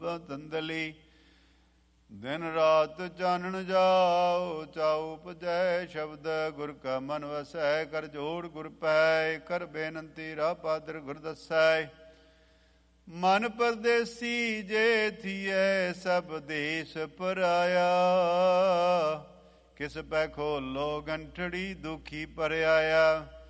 ਤੰਦਲੀ ਦਿਨ ਰਾਤ ਚਾਨਣ ਜਾਓ, ਚਾਉ ਉਪਜੈ ਸ਼ਬਦ ਗੁਰ ਕਾ ਮਨ ਵਸੈ। ਕਰ ਜੋੜ ਗੁਰ ਪੈ, ਕਰ ਬੇਨੰਤੀ ਰਾਹ ਪਾਦਰ ਗੁਰ ਦੱਸੈ। ਮਨ ਪਰਦੇਸੀ ਜੇ ਥੀਐ, ਸਭ ਦੇਸ ਪਰਾਇਆ। ਕਿਸ ਪੈ ਖੋਲੋ ਗੰਠੜੀ, ਦੁਖੀ ਪਰਿਆਇਆ।